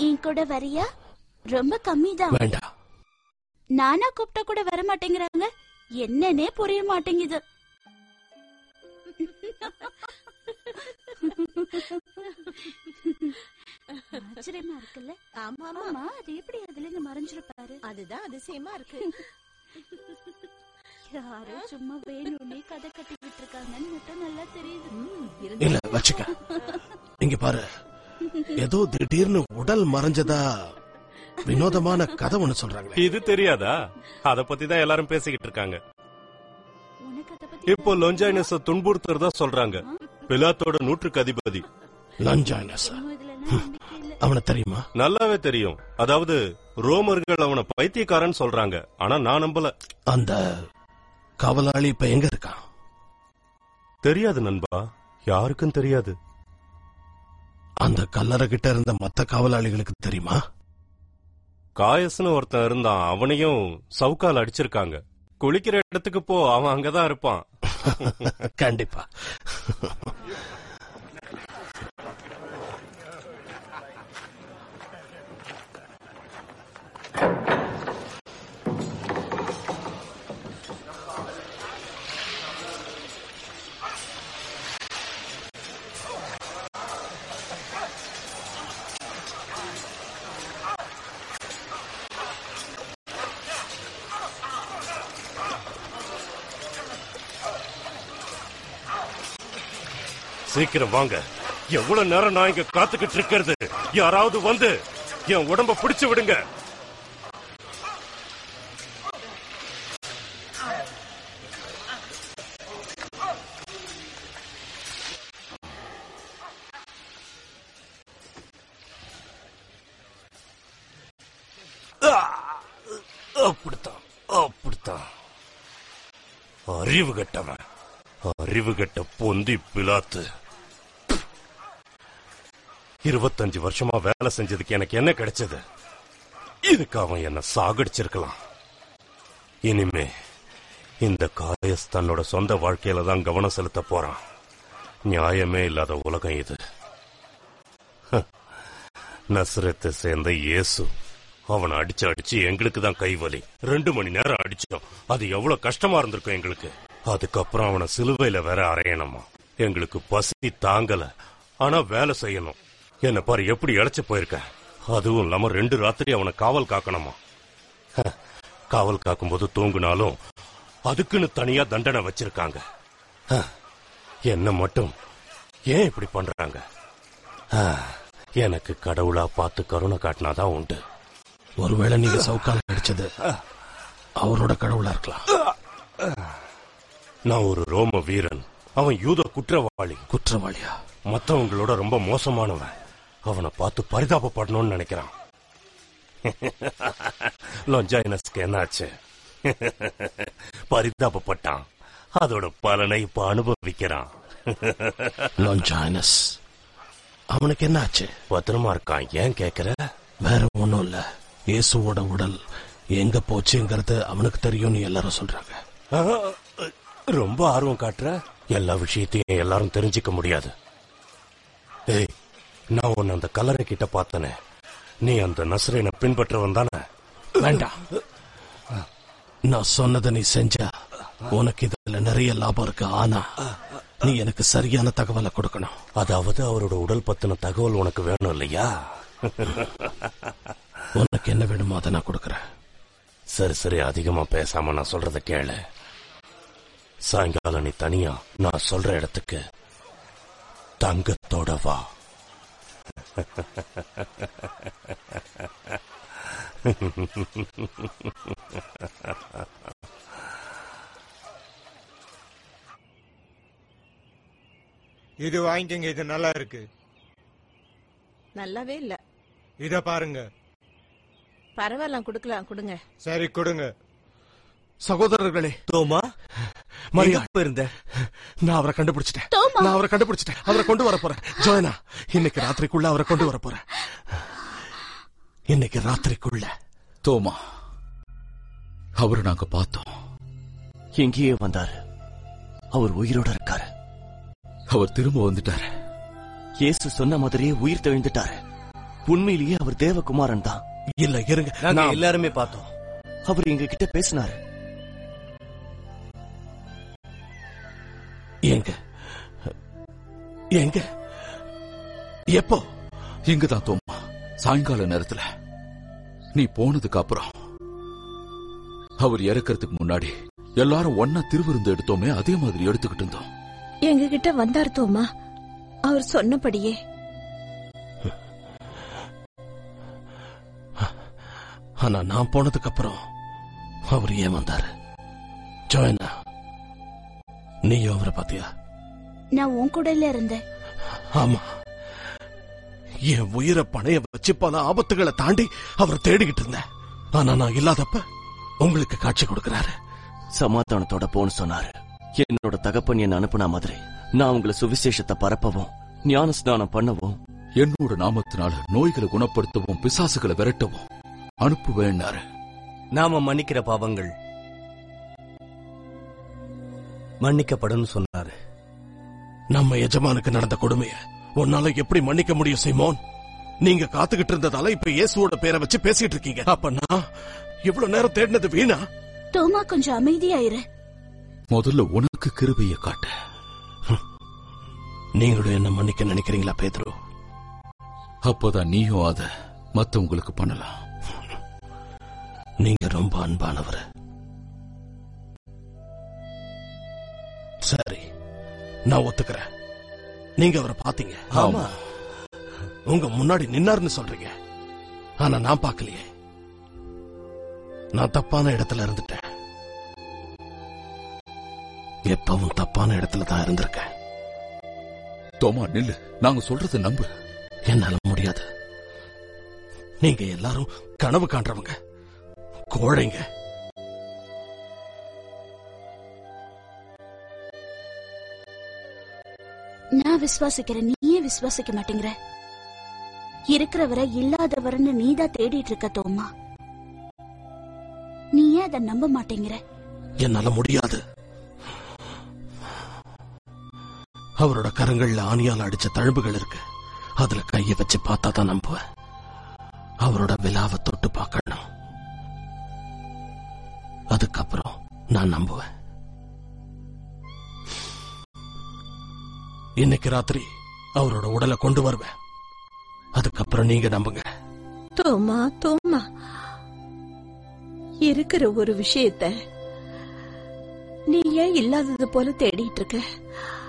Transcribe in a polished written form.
என் கூட வரியா? ரொம்ப கம்மி தான். வேண்டாம். நானா கூப்பிட்டா கூட வர மாட்டேங்கிறாங்க. என்னன்னே புரிய மாட்டேங்குது. ஆச்சரியமா இருக்குல்ல? ஆமா ஆமா, அது எப்படி அதுல இருந்து மறைஞ்சிருப்பாரு? அதுதான் அதிசயமா இருக்கு. யாரோ சும்மா வேணும்னே கதை கட்டி விட்டு இருக்காங்கன்னு மட்டும் நல்லா தெரியுது. இல்ல வச்சுக்க. இங்க பாரு, ஏதோ திடீர்னு உடல் மறைஞ்சதா வினோதமான கதை ஒண்ணு சொல்றாங்க. இது தெரியாதா? அத பத்தி தான் எல்லாரும் பேசிக்கிட்டு இருக்காங்க. இப்போ லொஞ்சாயினஸ துன்புறுத்துறதா சொல்றாங்க. பிலாத்தோட 100க்கு அதிபதி லொஞ்சாயினஸ். அவனை தெரியுமா? நல்லாவே தெரியும். அதாவது ரோமர்கள் அவனை பைத்தியக்காரன் சொல்றாங்க. ஆனா நான் நம்பல. அந்த காவலாளி இப்ப எங்க இருக்கான்? தெரியாது நண்பா, யாருக்கும் தெரியாது. அந்த கல்லறை கிட்ட இருந்த மத்த காவலாளிகளுக்கு தெரியுமா? காயஸ்னு ஒருத்தன் இருந்தான். அவனையும் சவுக்கால் அடிச்சிருக்காங்க. குளிக்கிற இடத்துக்கு போ, அவன் அங்கதான் இருப்பான். கண்டிப்பா. சீக்கிரம் வாங்க. எவ்வளவு நேரம் நான் இங்க காத்துக்கிட்டு இருக்கிறது? யாராவது வந்து என் உடம்ப பிடிச்சு விடுங்க. அப்படித்தான், அப்படித்தான். அறிவு கட்டவன், அறிவு கட்ட பொந்தி பிலாத்து. 25 வருஷமா வேலை செஞ்சதுக்கு எனக்கு என்ன கிடைச்சது? இதுக்கு அவன் என்ன சாகடிச்சிருக்கலாம். இனிமே இந்த காயஸ் தன்னோட சொந்த வாழ்க்கையில தான் கவனம் செலுத்த போறான். நியாயமே இல்லாத உலகம் இது. நசரத்தை சேர்ந்த இயேசு அவனை அடிச்சு அடிச்சு எங்களுக்கு தான் கைவலி. 2 மணி நேரம் அடிச்சோம். அது எவ்வளவு கஷ்டமா இருந்திருக்கும் எங்களுக்கு. அதுக்கப்புறம் அவனை சிலுவையில வேற அறையணுமா? எங்களுக்கு பசி தாங்கல, ஆனா வேலை செய்யணும். என்ன பாரு எப்படி இழைச்சு போயிருக்க. அதுவும் இல்லாம 2 ராத்திரி அவனை காவல் காக்கணுமா? காவல் காக்கும்போது தூங்குனாலும் அதுக்குன்னு தனியா தண்டனை வச்சிருக்காங்க. என்ன மட்டும் ஏன் இப்படி பண்றாங்க? எனக்கு கடவுளா பார்த்து கருணை காட்டினாதான் உண்டு. ஒருவேளை நீங்க சவுக்கால அடிச்சது அவரோட கடவுளா இருக்கலாம். நான் ஒரு ரோம வீரன், அவன் யூத குற்றவாளி. குற்றவாளியா? மத்தவங்களோட ரொம்ப மோசமானவன். அவனை பார்த்து பரிதாபப்படணும்னு நினைக்கிறான். லொஞ்சாயினஸ்க்கு என்னாச்சு? பரிதாபப்பட்டான். அதோட பலனை இப்ப அனுபவிக்கிறான். லொஞ்சாயினஸ் அவனுக்கு என்னாச்சு? பத்திரமா இருக்கான். ஏன் கேக்குற? வேற ஒண்ணும் இல்ல. இயேசுவோட உடல் எங்க போச்சுங்கிறது அவனுக்கு தெரியும்னு எல்லாரும் சொல்றாங்க. ரொம்ப ஆர்வம் காட்டுற. எல்லா விஷயத்தையும் எல்லாரும் தெரிஞ்சுக்க முடியாது. ஏய், நான் உன்னை அந்த கல்லறை கிட்ட பார்த்தனே. நீ அந்த நசரேனை பின்பற்றவன் தானே? வேண்டாம். நான் சொன்னதை நீ செஞ்சா உனக்கு இதுல நிறைய லாபம் இருக்கு. ஆனா நீ எனக்கு சரியான தகவலை கொடுக்கணும். அதாவது அவரோட உடல் பத்தின தகவல் உனக்கு வேணும் இல்லையா? உனக்கு என்ன வேணுமோ அதை நான் கொடுக்கறேன். சரி சரி, அதிகமா பேசாம நான் சொல்றத கேளு. சாயங்காலம் நீ தனியா நான் சொல்ற இடத்துக்கு தங்கத்தோட வா. இது வாங்கிக்கங்க, இது நல்லா இருக்கு. நல்லாவே இல்ல. இத பாருங்க. பரவாயில்ல, கொடுக்கலாம், கொடுங்க. சரி கொடுங்க. சகோதரர்களே, தோமா மரியா இருந்த நான் அவரை கண்டுபிடிச்சிட்டேன். அவரை கொண்டு வர போறேன். ஜோயனா, இன்னைக்கு ராத்திரிக்குள்ள அவரை கொண்டு வர போறேன். இன்னைக்கு ராத்திரிக்குள்ள. தோமா, அவரை நாங்க பார்த்தோம். எங்கேயே வந்தாரு. அவர் உயிரோட இருக்காரு. அவர் திரும்ப வந்துட்டாரு. இயேசு சொன்ன மாதிரியே உயிர் தெழுந்துட்டாரு. உண்மையிலேயே அவர் தேவகுமாரன் தான். இல்ல இருங்க, நாங்க எல்லாருமே பார்த்தோம். அவர் எங்க கிட்ட பேசினாரு. எங்க எங்க எப்போ? இங்கதான் தோமா, சாயங்கால நேரத்துல. நீ போனதுக்கு அப்புறம் அவர் இறக்கறதுக்கு முன்னாடி எல்லாரும் ஒன்னா திருவிருந்து எடுத்தோமே, அதே மாதிரி எடுத்துக்கிட்டு இருந்தோம். எங்க கிட்ட வந்தார் தோமா, அவர் சொன்னபடியே. ஆனா நான் போனதுக்கு அப்புறம் அவர் ஏன் வந்தாரு? ஜோயனா, நீயும் அவரை பாத்தியா? நான் உன் கூடல இருந்தேன். ஆமா, என் உயிரை பணைய வச்சு பல ஆபத்துகளை தாண்டி அவர் தேடிக்கிட்டு இருந்தேன். ஆனா நான் இல்லாதப்ப உங்களுக்கு காட்சி கொடுக்கிறாரு. சமாதானத்தோட போன்னு சொன்னாரு. என்னோட தகப்பன் என்ன அனுப்புன மாதிரி நான் உங்களை சுவிசேஷத்தை பரப்பவும் ஞான ஸ்நானம் பண்ணவும், என்னோட நாமத்தினால நோய்களை குணப்படுத்தவும் பிசாசுகளை விரட்டவும் அனுப்புவேன்னாரு. நாம மன்னிக்கிற பாவங்கள் மன்னிக்கப்படும் சொன்னாரு. நம்ம எஜமானுக்கு நடந்த கொடுமைய உன்னால எப்படி மன்னிக்க முடியும் சீமோன்? நீங்க காத்துக்கிட்டு இருந்ததால இப்ப இயேசுவோட பேரை வச்சு பேசிட்டு இருக்கீங்க. அப்ப நான் இவ்வளவு நேரம் தேடினது வீணா? தோமா, கொஞ்சம் அமைதியாயிரு. முதல்ல உனக்கு கிருபையை காட்ட. நீங்களும் என்ன மன்னிக்க நினைக்கிறீங்களா பேதுரு? அப்பதான் நீயும் அத மத்தவங்களுக்கு பண்ணலாம். நீங்க ரொம்ப அன்பானவர். சரி, நான் ஒத்துக்கிறேன். நீங்க அவரை பாத்தீங்க. ஆமா, உங்க முன்னாடி நின்னாருன்னு சொல்றீங்க. ஆனா நான் பார்க்கலையே. நான் தப்பான இடத்துல இருந்துட்டேன். எப்பவும் தப்பான இடத்துல தான் இருந்திருக்கேன். தோமா நில்லு, நாங்க சொல்றத நம்பு. என்னால முடியாது. நீங்க எல்லாரும் கனவு காண்றவங்க, கோழைங்க. நான் விசுவாசிக்கிறேன், நீயே விசுவாசிக்க மாட்டேங்கிற. இருக்கிறவரை இல்லாதவர்னு நீதான் தேடிட்டு இருக்க தோமா. நீயே அதை நம்ப மாட்டேங்கிற. என்னால முடியாது. அவரோட கரங்கள்ல ஆணியால் அடிச்ச தழும்புகள் இருக்கு. அதுல கைய வச்சு பார்த்தா தான் நம்புவேன். அவரோட விலாவை தொட்டு பார்க்கணும். அதுக்கப்புறம் நான் நம்புவேன். இன்னைக்கு ராத்திரி அவரோட உடலை கொண்டு வருவேன். அதுக்கப்புறம் நீங்க நம்புங்க. தோமா தோமா, இருக்கிற ஒரு விஷயத்த நீ ஏன் இல்லாதது போல தேடிட்டு இருக்க?